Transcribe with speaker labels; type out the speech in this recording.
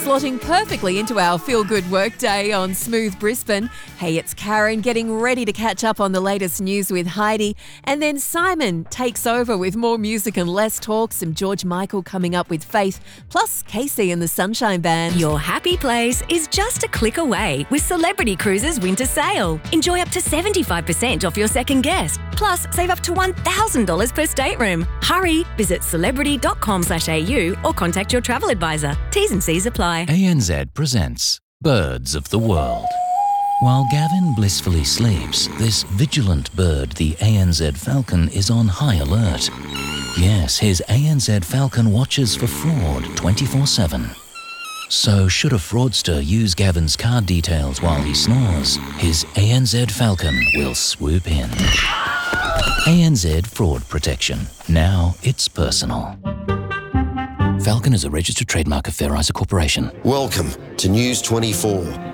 Speaker 1: slotting perfectly into our feel-good workday on Smooth Brisbane. Hey, it's Karen getting ready to catch up on the latest news with Heidi. And then Simon takes over with more music and less talk. Some George Michael coming up with Faith, plus Casey and the Sunshine Band.
Speaker 2: Your happy place is just a click away with Celebrity Cruises Winter Sale. Enjoy up to 75% off your second guest. Plus, save up to $1,000 per stateroom. Hurry, visit celebrity.com.au or contact your travel advisor. T's and C's apply.
Speaker 3: ANZ presents Birds of the World. While Gavin blissfully sleeps, this vigilant bird, the ANZ falcon, is on high alert. Yes, his ANZ falcon watches for fraud 24/7. So should a fraudster use Gavin's card details while he snores, his ANZ falcon will swoop in. ANZ Fraud Protection. Now it's personal. Falcon is a registered trademark of Fair Isa Corporation.
Speaker 4: Welcome to News 24.